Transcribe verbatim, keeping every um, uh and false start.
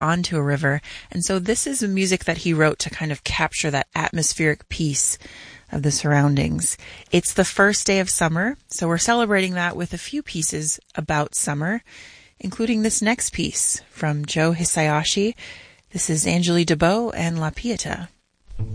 onto a river. And so this is music that he wrote to kind of capture that atmospheric peace of the surroundings. It's the first day of summer, so we're celebrating that with a few pieces about summer, including this next piece from Joe Hisaishi. This is Angélique Debaux and La Pietà.